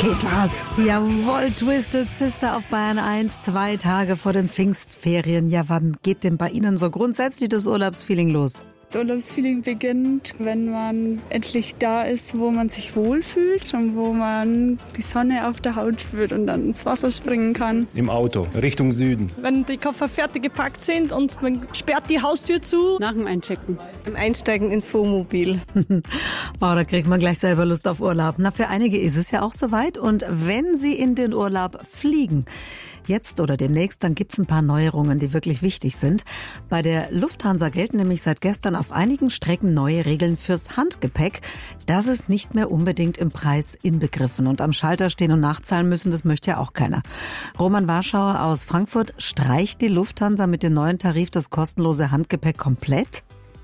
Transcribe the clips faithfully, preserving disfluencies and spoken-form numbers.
Geht was. Jawohl, Twisted Sister auf Bayern eins, zwei Tage vor den Pfingstferien. Ja, wann geht denn bei Ihnen so grundsätzlich das Urlaubsfeeling los? Das Urlaubsfeeling beginnt, wenn man endlich da ist, wo man sich wohlfühlt und wo man die Sonne auf der Haut spürt und dann ins Wasser springen kann. Im Auto, Richtung Süden. Wenn die Koffer fertig gepackt sind und man sperrt die Haustür zu. Nach dem Einchecken. Im Einsteigen ins Wohnmobil. Oh, da kriegt man gleich selber Lust auf Urlaub. Na, für einige ist es ja auch soweit. Und wenn Sie in den Urlaub fliegen, jetzt oder demnächst, dann gibt's ein paar Neuerungen, die wirklich wichtig sind. Bei der Lufthansa gelten nämlich seit gestern auf einigen Strecken neue Regeln fürs Handgepäck. Das ist nicht mehr unbedingt im Preis inbegriffen. Und am Schalter stehen und nachzahlen müssen, das möchte ja auch keiner. Roman Warschauer aus Frankfurt, streicht die Lufthansa mit dem neuen Tarif das kostenlose Handgepäck komplett?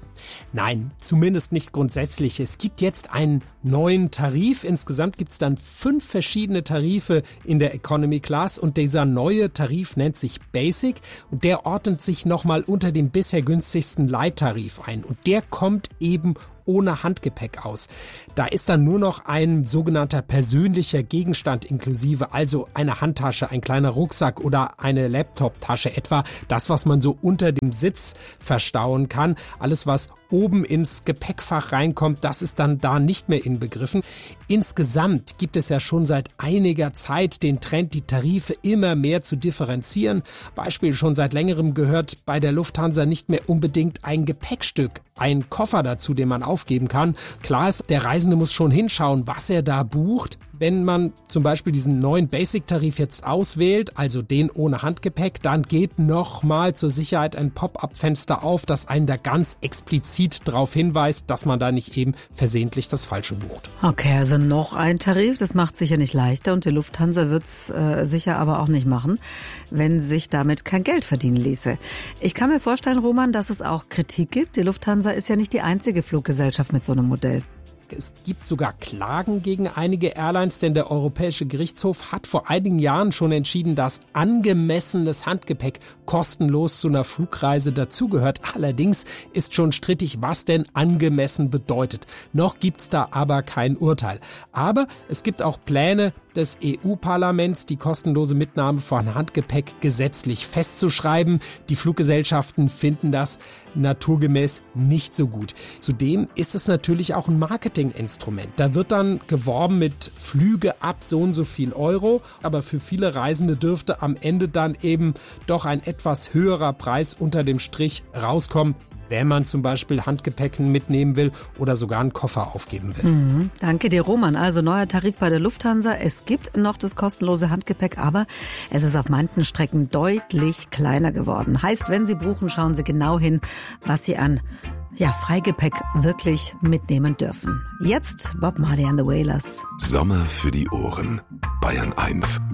Nein, zumindest nicht grundsätzlich. Es gibt jetzt einen neuen Tarif. Insgesamt gibt es dann fünf verschiedene Tarife in der Economy Class und dieser neue Tarif nennt sich Basic und der ordnet sich nochmal unter dem bisher günstigsten Light-Tarif ein und der kommt eben ohne Handgepäck aus. Da ist dann nur noch ein sogenannter persönlicher Gegenstand inklusive, also eine Handtasche, ein kleiner Rucksack oder eine Laptoptasche etwa. Das, was man so unter dem Sitz verstauen kann. Alles, was oben ins Gepäckfach reinkommt, das ist dann da nicht mehr inbegriffen. Insgesamt gibt es ja schon seit einiger Zeit den Trend, die Tarife immer mehr zu differenzieren. Beispiel schon seit längerem gehört bei der Lufthansa nicht mehr unbedingt ein Gepäckstück, ein Koffer dazu, den man aufgeben kann. Klar ist, der Reisende muss schon hinschauen, was er da bucht. Wenn man zum Beispiel diesen neuen Basic-Tarif jetzt auswählt, also den ohne Handgepäck, dann geht nochmal zur Sicherheit ein Pop-up-Fenster auf, das einen da ganz explizit darauf hinweist, dass man da nicht eben versehentlich das Falsche bucht. Okay, also noch ein Tarif, das macht sicher nicht leichter und die Lufthansa wird's äh, sicher aber auch nicht machen, wenn sich damit kein Geld verdienen ließe. Ich kann mir vorstellen, Roman, dass es auch Kritik gibt. Die Lufthansa ist ja nicht die einzige Fluggesellschaft mit so einem Modell. Es gibt sogar Klagen gegen einige Airlines, denn der Europäische Gerichtshof hat vor einigen Jahren schon entschieden, dass angemessenes Handgepäck kostenlos zu einer Flugreise dazugehört. Allerdings ist schon strittig, was denn angemessen bedeutet. Noch gibt's da aber kein Urteil. Aber es gibt auch Pläne des E U-Parlaments, die kostenlose Mitnahme von Handgepäck gesetzlich festzuschreiben. Die Fluggesellschaften finden das naturgemäß nicht so gut. Zudem ist es natürlich auch ein Marketinginstrument. Da wird dann geworben mit Flüge ab so und so viel Euro, aber für viele Reisende dürfte am Ende dann eben doch ein etwas höherer Preis unter dem Strich rauskommen, wenn man zum Beispiel Handgepäck mitnehmen will oder sogar einen Koffer aufgeben will. Mhm. Danke dir, Roman. Also neuer Tarif bei der Lufthansa. Es gibt noch das kostenlose Handgepäck, aber es ist auf manchen Strecken deutlich kleiner geworden. Heißt, wenn Sie buchen, schauen Sie genau hin, was Sie an ja, Freigepäck wirklich mitnehmen dürfen. Jetzt Bob Marley and the Wailers. Sommer für die Ohren. Bayern eins.